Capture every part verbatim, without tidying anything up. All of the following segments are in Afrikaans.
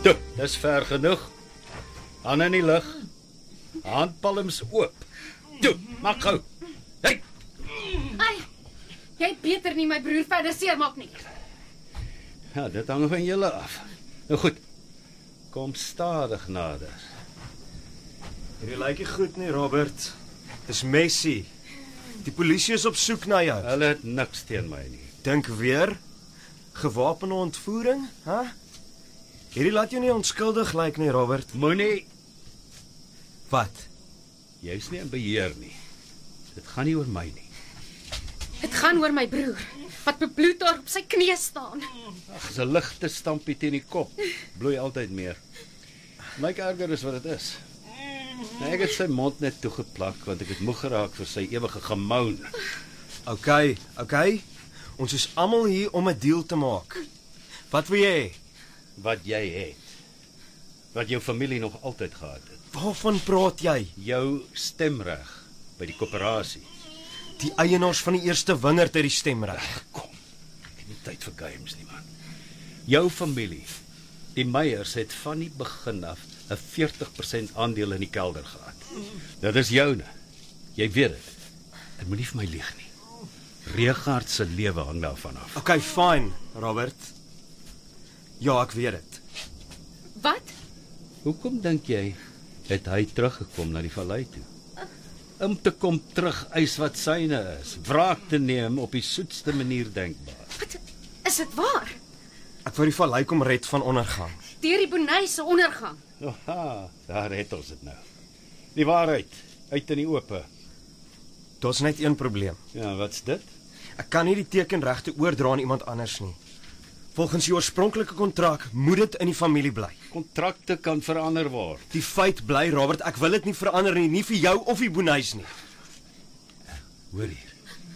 Toe, dis ver genoeg. Hand in die lug. Handpalms oop. Toe, maak gou. Hey, Ai, jy beter nie my broer verder seermaak nie. ja, dit hang van julle af. Nou goed. Kom stadig nader. Hierdie lyk nie goed nie, Robert. Dis messy. Die polisie is op soek na jou. Hulle het niks teen my nie. Dink weer. Gewapende ontvoering, hè? Huh? Hierdie laat jou nie onskuldig lyk nie, Robert. Moenie, Wat? jy's nie in beheer nie. Dit gaan nie oor my nie. Dit gaan oor my broer, wat bebloed daar op sy knie staan. Ag, dis 'n ligte stampie teen die kop. Bloei altyd meer. Lyk erger is wat dit is. Nee, ek het sy mond net toegeplak, want ek het moeg geraak vir sy ewige gemoun. OK, OK. Ons is almal hier om 'n deal te maak. Wat wil jy hê? Wat jy het. Wat jou familie nog altyd gehad het. Waarvan praat jy? Jou stemreg by die koöperasie. Die eienaars van die eerste wingerd het die stemreg. Kom, ek het nie tyd vir games nie, man. Jou familie, die Meyers, het van die begin af 'n veertig persent aandeel in die kelder gehad. Dit is joune. Jy weet dit. Ek moenie vir my lieg nie. Regard se lewe hang daarvan af. OK, fine, Robert. Ja, ek weet dit. Wat? Hoekom dink jy het hy teruggekom na die vallei toe? Om te kom terug eis wat syne is, wraak te neem op die soetste manier denkbaar. Wat? Is dit waar? Ek wou die vallei kom red van ondergang. Deur die Bonai se ondergang. Aha, daar het ons dit nou. Die waarheid, uit in die ope. Daar's net een probleem. Ja, wat's dit? Ek kan nie die tekenregte oordra aan iemand anders nie. Volgens die oorspronklike kontrak moet dit in die familie bly. Kontrakte kan verander word. Die feit bly, Robert, ek wil dit nie verander nie, nie vir jou of die Bonais nie. Hoor hier.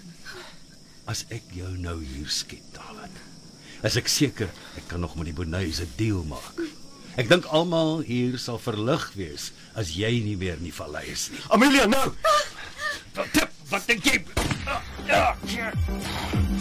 As ek jou nou hier skiet, David, is ek seker ek kan nog met die Bonais 'n deal maak. Ek dink almal hier sal verlig wees as jy nie meer in die vallei is nie. Amelia, nou! Wat, wat dink jy?